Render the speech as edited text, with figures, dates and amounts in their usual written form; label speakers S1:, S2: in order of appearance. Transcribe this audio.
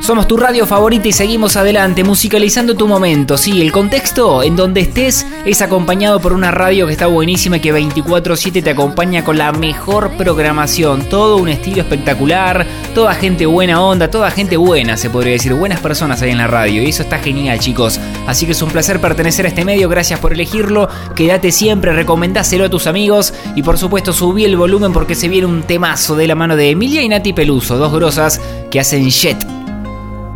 S1: Somos tu radio favorita y seguimos adelante, musicalizando tu momento. Sí, el contexto en donde estés es acompañado por una radio que está buenísima y que 24/7 te acompaña con la mejor programación. Todo un estilo espectacular, toda gente buena onda, toda gente buena, se podría decir. Buenas personas ahí en la radio y eso está genial, chicos. Así que es un placer pertenecer a este medio, gracias por elegirlo. Quédate siempre, recomendáselo a tus amigos y por supuesto subí el volumen porque se viene un temazo de la mano de Emilia y Nati Peluso, dos grosas que hacen Jet.